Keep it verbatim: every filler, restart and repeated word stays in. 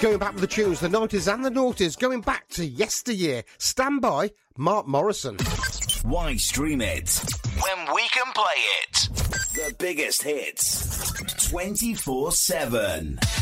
Going back with the tunes, the nineties and the noughties, going back to yesteryear. Stand by, Mark Morrison. Why stream it when we can play it? The biggest hits, twenty-four seven.